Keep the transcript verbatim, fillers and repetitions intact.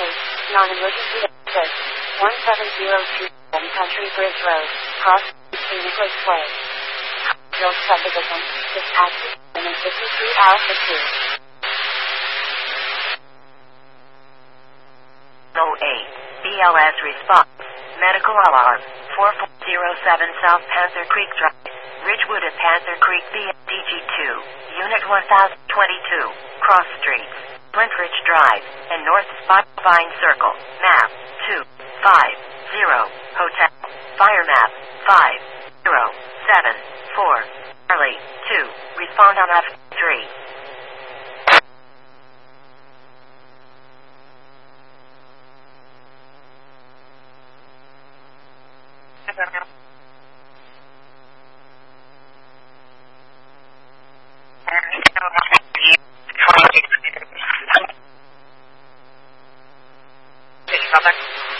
eight, non-emergency exit, one seven zero two, Country Bridge Road, cross Phoenix Way. Build subdivision, dispatch, and in fifty-three Alpha two. oh eight, B L S response, medical alarm, four four zero seven South Panther Creek Drive, Ridgewood at Panther Creek B D G two, Unit one thousand twenty-two, Cross Streets, Flintridge Drive, and North Spottvine Circle, map, two five zero, Hotel, fire map, five zero seven four, Charlie, two, respond on F three. Thank you.